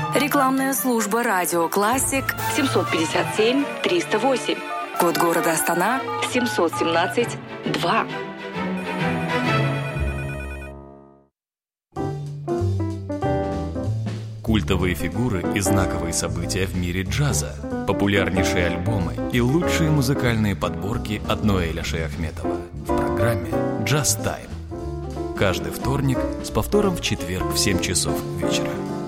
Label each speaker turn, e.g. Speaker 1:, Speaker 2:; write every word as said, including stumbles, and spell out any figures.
Speaker 1: Рекламная служба «Радио Классик»
Speaker 2: семьсот пятьдесят семь триста восемь.
Speaker 1: Код города Астана
Speaker 2: семьсот семнадцать два.
Speaker 3: Культовые фигуры и знаковые события в мире джаза, популярнейшие альбомы и лучшие музыкальные подборки от Ноэля Шаяхметова в программе «Джаз Тайм». Каждый вторник с повтором в четверг в семь часов вечера.